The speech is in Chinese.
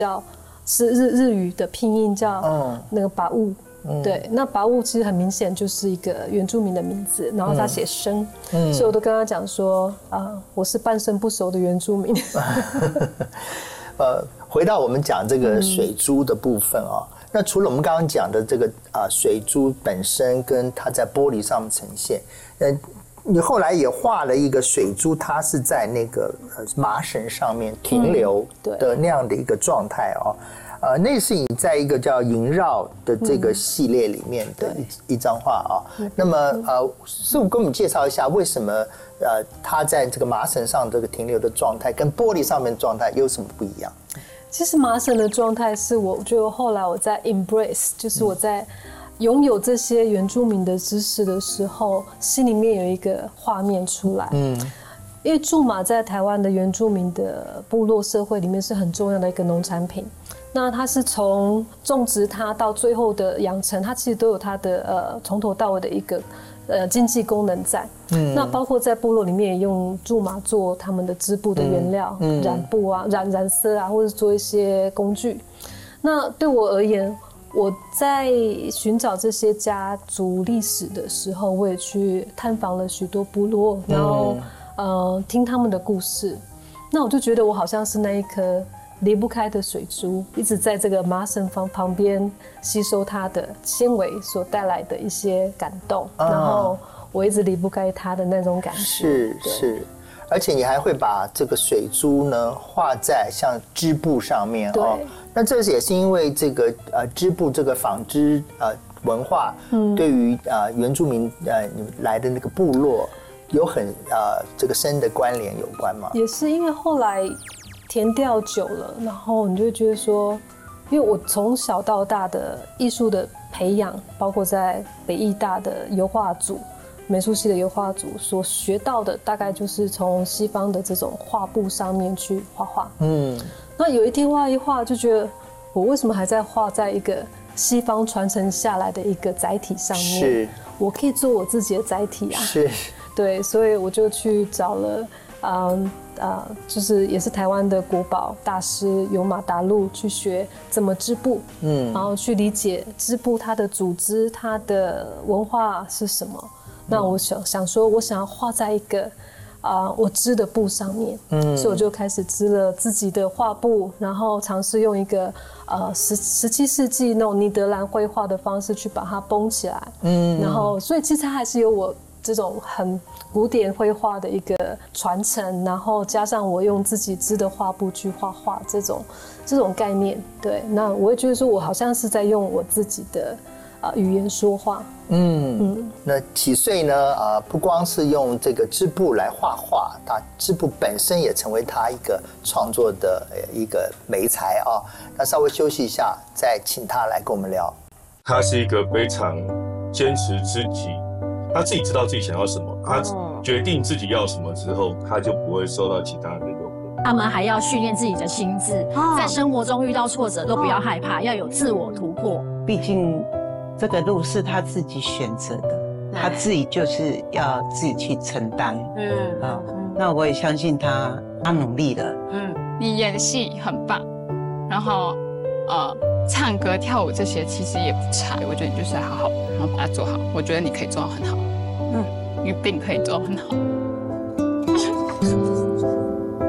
叫是日语的拼音叫那个把物。对，那把物其实很明显就是一个原住民的名字，然后他写生，所以我都跟他讲说我是半生不熟的原住民。 回到我们讲这个水珠的部分啊，那除了我们刚刚讲的这个水珠本身跟它在玻璃上面呈现，你后来也画了一个水珠，它是在那个麻绳上面停留的那样的一个状态哦。那是你在一个叫萦绕的这个系列里面的一张画啊。那么师傅给我们介绍一下，为什么它在这个麻绳上这个停留的状态跟玻璃上面的状态有什么不一样？ 其实麻绳的状态是我觉得后来我在 embrace， 就是我在拥有这些原住民的知识的时候，心里面有一个画面出来。因为苎麻在台湾的原住民的部落社会里面是很重要的一个农产品。那它是从种植它到最后的养成，它其实都有它的从头到尾的一个经济功能在。那包括在部落里面也用苎麻做他们的织布的原料，染布啊、染色啊，或者做一些工具。那对我而言，我在寻找这些家族历史的时候，我也去探访了许多部落，然后听他们的故事。那我就觉得我好像是那一颗离不开的水珠，一直在这个麻绳旁边吸收它的纤维所带来的一些感动，然后我一直离不开它的那种感觉。 是，而且你还会把这个水珠呢画在像织布上面哦。那这也是因为这个织布这个纺织文化，对于原住民你们来的那个部落有很这个深的关联有关吗？ 也是因为后来田调久了，然后你就会觉得说，因为我从小到大的艺术的培养，包括在北艺大的油画组、美术系的油画组所学到的，大概就是从西方的这种画布上面去画画。那有一天画一画，就觉得我为什么还在画在一个西方传承下来的一个载体上面？是，我可以做我自己的载体啊。是，对，所以我就去找了就是也是台湾的国宝大师有马达路去学怎么织布，然后去理解织布它的组织、它的文化是什么。那我想说，我想要画在一个我织的布上面，所以我就开始织了自己的画布，然后尝试用一个17世纪那种尼德兰绘画的方式去把它绷起来，然后所以其实它还是有我这种很古典绘画的一个传承，然后加上我用自己织的画布去画画，这种概念。对，那我也觉得说我好像是在用我自己的语言说话。 那几岁呢？不光是用这个织布来画画，它织布本身也成为他一个创作的一个媒材啊。那稍微休息一下，再请他来跟我们聊。 他是一个非常坚持自己。他自己知道自己想要什么，他决定自己要什么之后，他就不会受到其他人的诱惑。 他们还要训练自己的心智，在生活中遇到挫折都不要害怕，要有自我突破。 毕竟这个路是他自己选择的，他自己就是要自己去承担。那我也相信他努力了。 你演戏很棒，然后唱歌、跳舞这些其实也不差，我觉得你就是好好，然后把它做好。我觉得你可以做到很好，你一定可以做到很好。